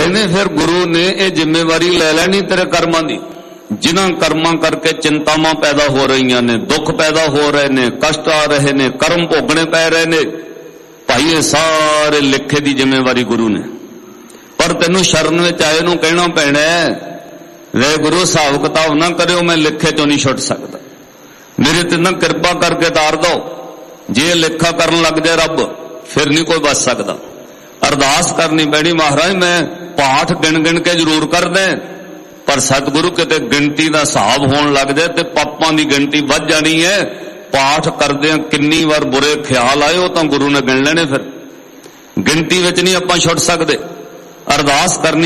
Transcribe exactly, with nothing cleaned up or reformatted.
कहने फिर गुरु ने यह जिम्मेवारी ले लैनी तेरे कर्मां दी, जिन्हां कर्मां करके चिंतावां पैदा हो रही ने, दुख पैदा हो रहे ने, कष्ट आ रहे ने, कर्म भोगने पै रहे ने। भाई ये सारे लिखे दी जिम्मेवारी गुरु ने, पर तेनों शरण विच आए नूं कहना पैना है, वे गुरु हिसाब किताब ना करियो, मैं लिखे चों नहीं छुट सकदा, मेरे ते ना कृपा करके तार दो। जे लिखा करन लग जाए रब फिर नहीं कोई बच सकदा। अरदास करनी पैनी, महाराज मैं पाठ गिन गिन के जरूर कर दे, पर सतगुरु किते गिनती का हिसाब होण लग जाए तो पापां दी गिनती वध जानी है। पाठ करदे किन्नी बार बुरे ख्याल आए, तो गुरु ने गिन लेने, फिर गिनती विच नहीं आपां छुट सकदे। अरदास करनी